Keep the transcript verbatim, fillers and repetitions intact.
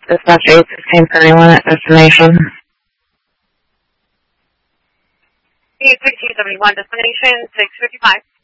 Dispatch eight sixteen thirty-one at destination. eight sixteen seventy-one, destination six fifty-five.